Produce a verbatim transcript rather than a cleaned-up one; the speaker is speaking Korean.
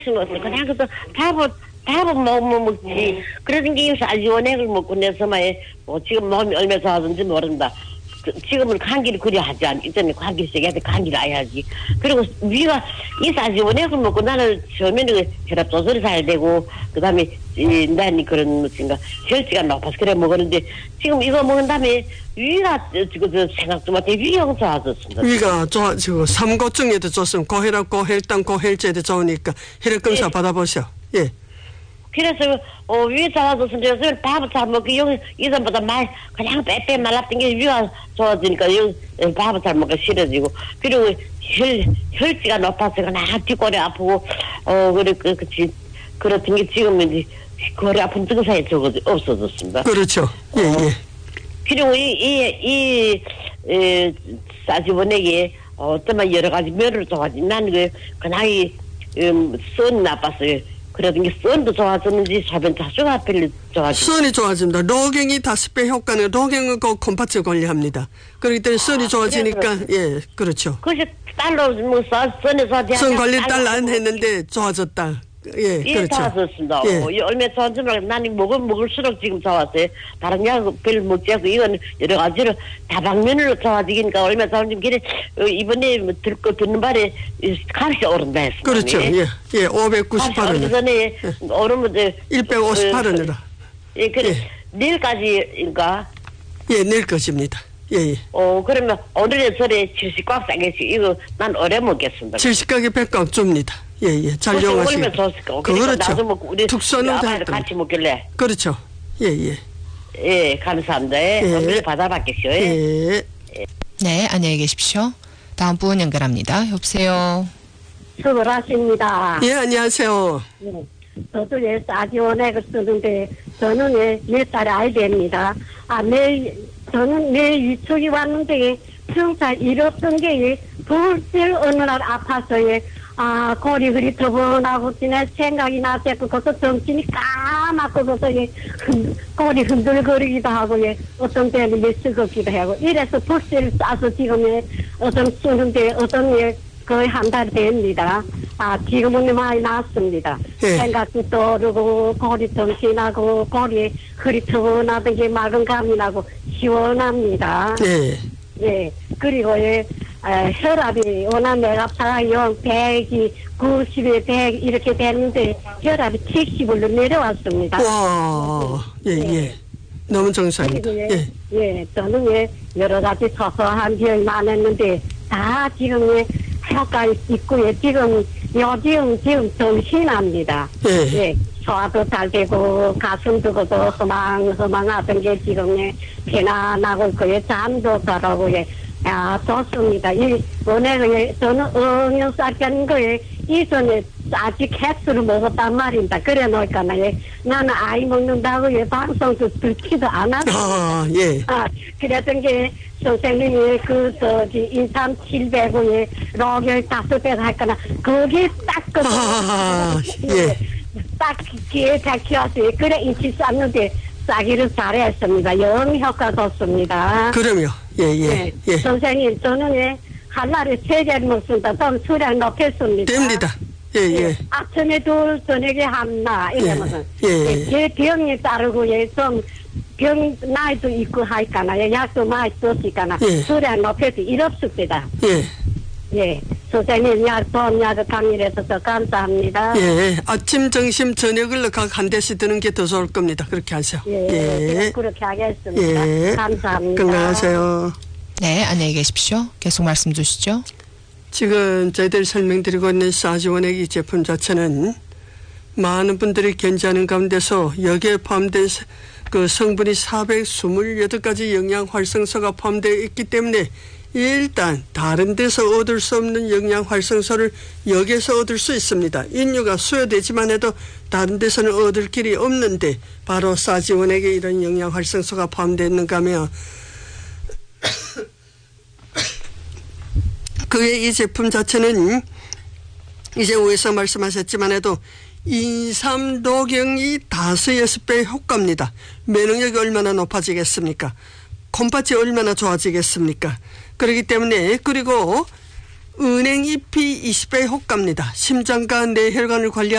그냥 그래서 밥은 밥은 못 먹지. 그러던 게 쌀지원액을 먹고 내서 뭐 지금 몸이 얼마나 좋아졌는지 모른다. 그, 지금은 감기를 그리 하지 않, 이전에 감기 세게 감기를 아야지. 그리고 위가 이 쌀지원액을 먹고 나는 처음에는 혈압 조절이 잘 되고 그 다음에 이 난이 그런 무슨가 혈지가 높아서 그래 먹었는데 지금 이거 먹은 다음에 위가 지금 저 생각도 못해 위가 좋아졌습니다. 위가 좋아지고 삼고증에도 좋으면 고혈압, 고혈당, 고혈제도 좋으니까 혈액 검사 예. 받아보셔. 예. 그래서 어, 위 좋아졌으면 밥을 잘 먹고 여기 이전보다 많이 그냥 빼빼 말랐던 게 위가 좋아지니까 여기 밥을 잘 먹기 싫어지고 그리고 혈 혈지가 높아서 그냥 뒷골이 아프고 어 그래 그 그치 그렇던 게 지금은 이제 골이 아픈 증상이 적어 없어졌습니다. 그렇죠. 예 예. 어, 그리고 이이이 싸지보내기 어떤 여러 가지 멸을 좋아하지 나는 그 그냥 이선 나빴어요. 그러던 게 선도 좋아졌는지 소변 자수가 별로 좋아지. 선이 좋아집니다. 로경이 다섯 배 효과는 로경은 그 콤파츠 관리합니다. 그렇기 때문에 선이 아, 좋아지니까 예 그렇죠. 그래서 딸로 뭐 선에서 선 관리 딸 안 했는데 좋아졌다. 예, 예, 그렇죠. 좋아졌습니다. 예. 어, 얼마 좋은지 몰라요. 나는 먹을 먹을수록 지금 좋았어요. 다른 약은 별로 먹지 않고 이건 여러 가지로 다방면으로 좋아지니까 얼마 좋은지 그래 어, 이번에 뭐 들고 듣는 바에 값이 오른다 했습니다. 그렇죠. 예, 예, 오백구십팔 원. 값이 전에 예. 오르면 이제 백오십팔 원이라. 예, 그래 예. 내일까지인가? 예, 내일 것입니다. 예, 예. 어, 그러면 오늘의 절에 칠십 꽉 싸겠지. 이거 난 오래 먹겠습니다. 칠십 가게 백 꽉 줍니다. 예, 예. 잘 이용하시고. 그렇죠. 먹고 우리 특수한우들 같이 먹길래. 그렇죠. 예, 예. 예, 감사합니다. 예. 예. 받아봤겠죠. 예. 예. 네, 안녕히 계십시오. 다음 분 연결합니다. 여보세요. 수고하십니다. 예, 안녕하세요. 예. 저도 예, 싸지원액을 쓰는데 저는 예, 몇 살이 아이 됩니다. 아, 내 저는 내 위축이 왔는데 평소 잃었던 게 불질 어느 날 아파서 예, 아 골이 그리 더분하고 지내 생각이 나서 그것도 정신이 까맣고 그것도 예, 흔, 골이 흔들거리기도 하고 예, 어떤 때는 예, 쓰겁기도 하고 이래서 불질 싸서 지금 예, 어떤 쓰는데 어떤 예, 거의 한 달 됩니다. 아, 지금은 많이 낫습니다. 네. 생각도 떠오르고, 골이 정신하고, 골이 흐릿하고나던 게 맑은 감이 나고, 시원합니다. 네. 예. 그리고, 예, 에, 혈압이, 워낙 내갑사가 영 백이, 구십에 백 이렇게 되는데, 혈압이 칠십으로 내려왔습니다. 와, 예, 예. 예. 너무 정상입니다. 예, 예. 예. 저는 예, 여러 가지 소소한 병이 많았는데, 다 지금 예, 효과 있고, 예, 지금, 요즘, 지금 정신합니다. 예. 예. 소화도 잘 되고, 가슴도 그도 허망, 허망하던 게 지금, 예, 편안하고 있고, 예, 잠도 잘 오고, 예, 아, 좋습니다. 이, 원래, 예, 저는 응용 쌀가는 거에, 이전에 아직 캡슐을 먹었단 말입니다. 그래 놓을까나, 예. 나는 아이 먹는다고, 예, 방송도 듣지도 않았어. 아, 예. 아, 그랬던 게, 선생님이 그, 저기, 인삼 칠백에 로결 다섯 배 할거나, 거기 딱, 그, 아, 예. 딱 기회 잘 키웠어요. 그래, 인치 쌌는데, 싸기를 잘했습니다. 영 효과 좋습니다. 그럼요. 예, 예. 네. 예. 선생님, 저는 예, 하나를 세 개를 먹습니다. 좀 수량 높였습니다. 됩니다. 예, 예. 예. 아침에 둘, 저녁에 하나, 이러면은. 예, 예. 제 병에 따르고, 예, 좀, 병, 나이도 있고 하니까나, 약도 많이 썼으니까나, 예. 수량 높여서 이롭습니다. 예. 예. 선생님, 약, 도움 약을 강의해서 감사합니다. 예. 아침, 점심, 저녁을 각 한 대씩 드는 게 더 좋을 겁니다. 그렇게 하세요. 예. 예. 그렇게 하겠습니다. 예. 감사합니다. 건강하세요. 네, 안녕히 계십시오. 계속 말씀 주시죠. 지금 저희들이 설명드리고 있는 싸지원액 이 제품 자체는 많은 분들이 견지하는 가운데서 여기에 포함된 그 성분이 사백이십팔 가지 영양 활성소가 포함되어 있기 때문에 일단 다른 데서 얻을 수 없는 영양 활성소를 여기에서 얻을 수 있습니다. 인류가 수요되지만 해도 다른 데서는 얻을 길이 없는데 바로 싸지원액에 이런 영양 활성소가 포함되어 있는가 하면 그의 이 제품 자체는 이제 위에서 말씀하셨지만 해도 인삼 녹용이 다섯 여섯 배 효과입니다. 면역력이 얼마나 높아지겠습니까? 콤파치 얼마나 좋아지겠습니까? 그렇기 때문에 그리고 은행잎이 이십 배 효과입니다. 심장과 뇌혈관을 관리하는